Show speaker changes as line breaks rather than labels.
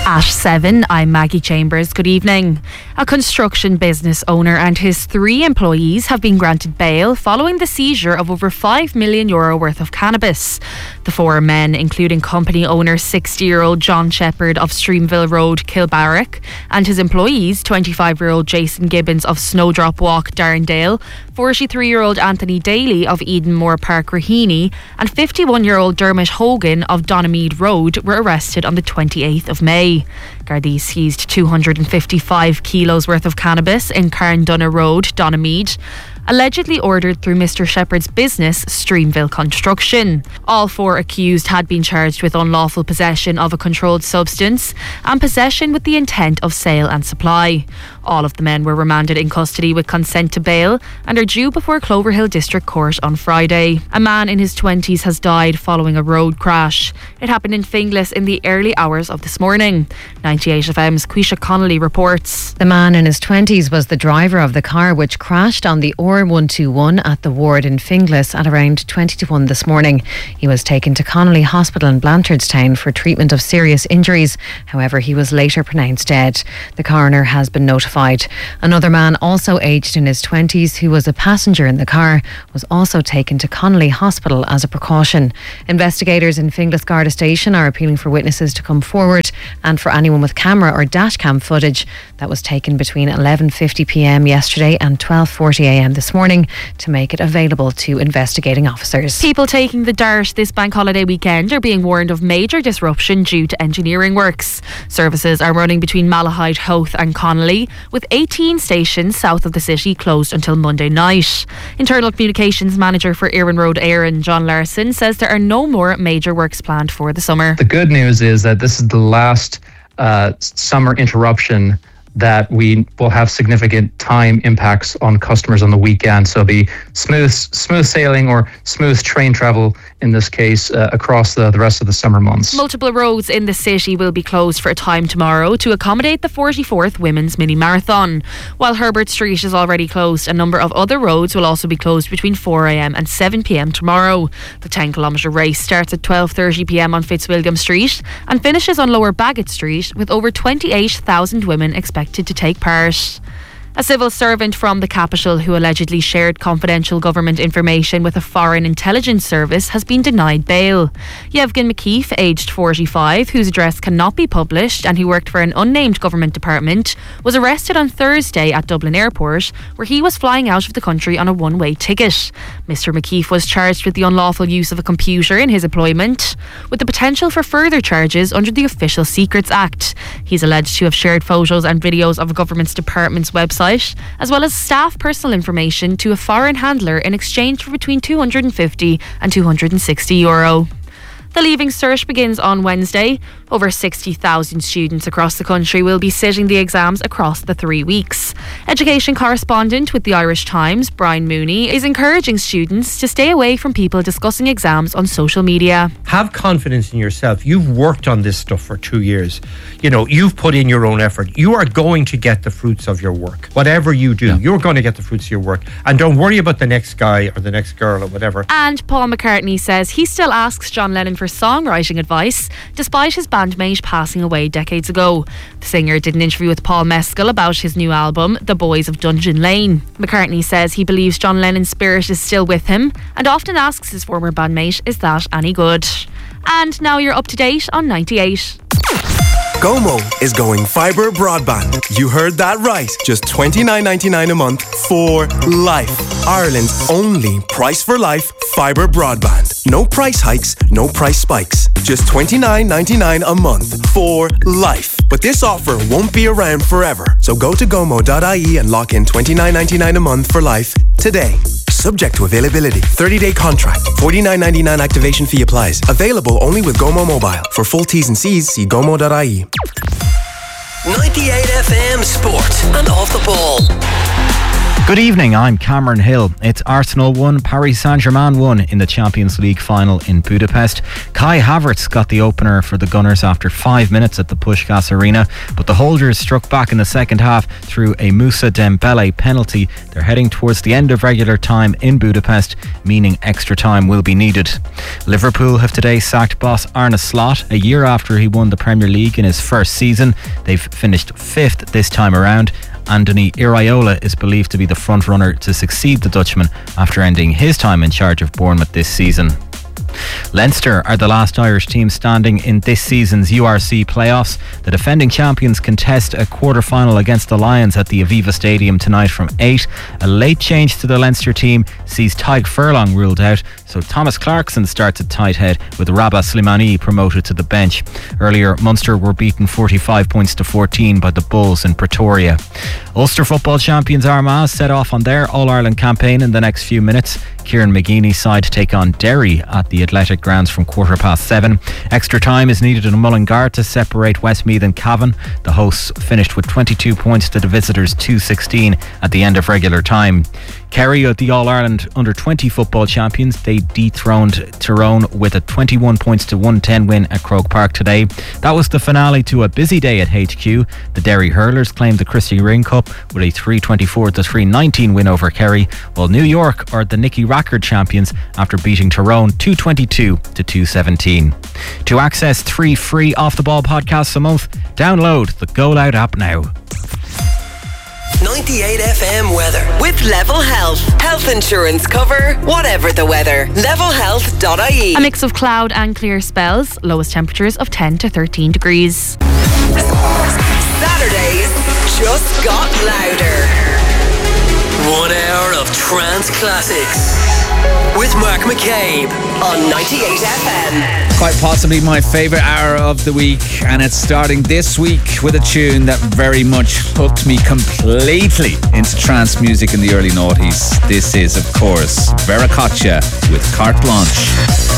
At 7, I'm Maggie Chambers. Good evening. A construction business owner and his 3 employees have been granted bail following the seizure of over €5 million worth of cannabis. The 4 men, including company owner 60-year-old John Shepherd of Streamville Road, Kilbarrack, and his employees, 25-year-old Jason Gibbons of Snowdrop Walk, Darndale, 43-year-old Anthony Daly of Edenmore Park, Raheny, and 51-year-old Dermot Hogan of Donamead Road were arrested on the 28th of May. Gardaí seized 255 kilos worth of cannabis in Carndunna Road, Donamead, allegedly ordered through Mr. Shepherd's business, Streamville Construction. All 4 accused had been charged with unlawful possession of a controlled substance and possession with the intent of sale and supply. All of the men were remanded in custody with consent to bail and are due before Cloverhill District Court on Friday. A man in his 20s has died following a road crash. It happened in Finglas in the early hours of this morning. 98FM's Quisha Connolly reports.
The man in his 20s was the driver of the car which crashed on the R121 at the ward in Finglas at around 20 to 1 this morning. He was taken to Connolly Hospital in Blanchardstown for treatment of serious injuries. However, he was later pronounced dead. The coroner has been notified. Another man, also aged in his 20s, who was a passenger in the car, was also taken to Connolly Hospital as a precaution. Investigators in Finglas Garda Station are appealing for witnesses to come forward and for anyone with camera or dashcam footage that was taken between 11:50pm yesterday and 12:40am this morning to make it available to investigating officers.
People taking the Dart this bank holiday weekend are being warned of major disruption due to engineering works. Services are running between Malahide, Howth and Connolly, with 18 stations south of the city closed until Monday night. Internal Communications Manager for Erin Road Éireann, John Larson, says there are no more major works planned for the summer.
The good news is that this is the last summer interruption that we will have significant time impacts on customers on the weekend. So the smooth sailing or smooth train travel in this case across the rest of the summer months.
Multiple roads in the city will be closed for a time tomorrow to accommodate the 44th Women's Mini Marathon. While Herbert Street is already closed, a number of other roads will also be closed between 4am and 7pm tomorrow. The 10km race starts at 12:30pm on Fitzwilliam Street and finishes on Lower Bagot Street, with over 28,000 women expected to take part. A civil servant from the capital who allegedly shared confidential government information with a foreign intelligence service has been denied bail. Yevgen McKeith, aged 45, whose address cannot be published and who worked for an unnamed government department, was arrested on Thursday at Dublin Airport, where he was flying out of the country on a one-way ticket. Mr. McKeith was charged with the unlawful use of a computer in his employment, with the potential for further charges under the Official Secrets Act. He's alleged to have shared photos and videos of a government's department's website, as well as staff personal information, to a foreign handler in exchange for between €250 and €260. The Leaving Cert begins on Wednesday. Over 60,000 students across the country will be sitting the exams across the 3 weeks. Education correspondent with the Irish Times, Brian Mooney, is encouraging students to stay away from people discussing exams on social media.
Have confidence in yourself. You've worked on this stuff for 2 years. You know, you've put in your own effort. You are going to get the fruits of your work. Whatever you do, you're going to get the fruits of your work. And don't worry about the next guy or the next girl or whatever.
And Paul McCartney says he still asks John Lennon for songwriting advice, despite his bandmate passing away decades ago. The singer did an interview with Paul Mescal about his new album, The Boys of Dungeon Lane. McCartney says he believes John Lennon's spirit is still with him and often asks his former bandmate, is that any good? And now you're up to date on 98.
Gomo is going fibre broadband. You heard that right. Just $29.99 a month for life. Ireland's only price for life fibre broadband. No price hikes, no price spikes. Just $29.99 a month for life. But this offer won't be around forever. So go to gomo.ie and lock in $29.99 a month for life today. Subject to availability. 30-day contract. $49.99 activation fee applies. Available only with Gomo Mobile. For full T's and C's, see gomo.ie.
98 FM Sport and Off the Ball. Good evening, I'm Cameron Hill. It's Arsenal 1, Paris Saint-Germain 1 in the Champions League final in Budapest. Kai Havertz got the opener for the Gunners after 5 minutes at the Puskás Arena, but the holders struck back in the second half through a Moussa Dembele penalty. They're heading towards the end of regular time in Budapest, meaning extra time will be needed. Liverpool have today sacked boss Arne Slot a year after he won the Premier League in his first season. They've finished 5th this time around. Andoni Iraola is believed to be the front-runner to succeed the Dutchman after ending his time in charge of Bournemouth this season. Leinster are the last Irish team standing in this season's URC playoffs. The defending champions contest a quarter-final against the Lions at the Aviva Stadium tonight from 8. A late change to the Leinster team sees Tadhg Furlong ruled out, so Thomas Clarkson starts at tight head with Rabah Slimani promoted to the bench. Earlier, Munster were beaten 45 points to 14 by the Bulls in Pretoria. Ulster football champions Armagh set off on their All-Ireland campaign in the next few minutes. Kieran McGeeney's side take on Derry at the Athletic Grounds from 7:15. Extra time is needed in Mullingar to separate Westmeath and Cavan. The hosts finished with 22 points to the visitors' 2-16 at the end of regular time. Kerry are the All-Ireland Under-20 football champions. They dethroned Tyrone with a 21 points to 110 win at Croke Park today. That was the finale to a busy day at HQ. The Derry Hurlers claimed the Christy Ring Cup with a 324 to 319 win over Kerry, while New York are the Nicky Rackard champions after beating Tyrone 222 to 217. To access 3 free off-the-ball podcasts a month, download the Go Loud app now.
98 FM weather with Level Health. Health insurance cover, whatever the weather. Levelhealth.ie.
A mix of cloud and clear spells. Lowest temperatures of 10 to 13 degrees.
Saturdays just got louder. 1 hour of trance classics with Mark McCabe on 98 FM.
Quite possibly my favourite hour of the week, and it's starting this week with a tune that very much hooked me completely into trance music in the early noughties. This is, of course, Veracocha with Carte Blanche.